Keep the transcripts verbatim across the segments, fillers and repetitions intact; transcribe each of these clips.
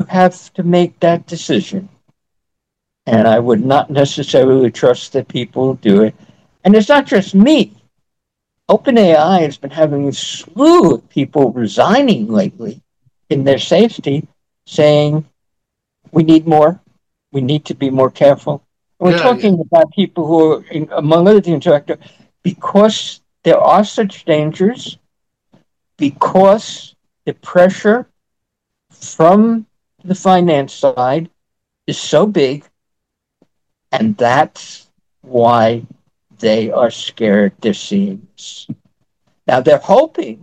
have to make that decision. And I would not necessarily trust that people do it. And it's not just me. OpenAI has been having a slew of people resigning lately in their safety, saying, we need more. We need to be more careful. And we're Yeah, yeah. talking about people who are, among other things, director, because there are such dangers, because the pressure from the finance side is so big, and that's why they are scared they're seeing this. Now they're hoping,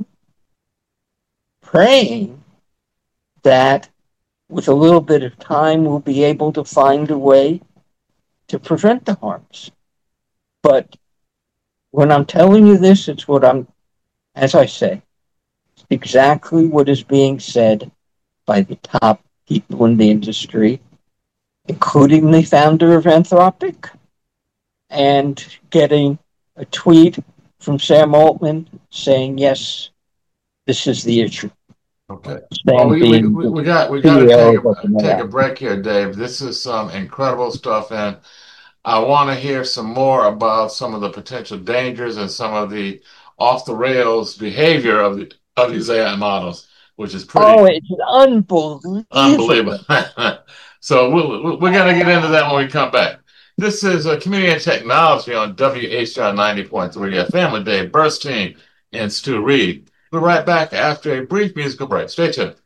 praying that with a little bit of time we'll be able to find a way to prevent the harms. But when I'm telling you this, it's what I'm, as I say, exactly what is being said by the top people in the industry, including the founder of Anthropic, and getting a tweet from Sam Altman saying, yes, this is the issue. Okay. Well, Sam we we being we the we got we got to take C E O of a take a OpenAI. break here, Dave. This is some incredible stuff, and I want to hear some more about some of the potential dangers and some of the off the rails behavior of the of these A I models, which is Oh, pretty it's unbelievable. unbelievable. So we'll, we're going to get into that when we come back. This is a Community and Technology on W H R ninety point three F M with Dave Burstein and Stu Reed. We're right back after a brief musical break. Stay tuned.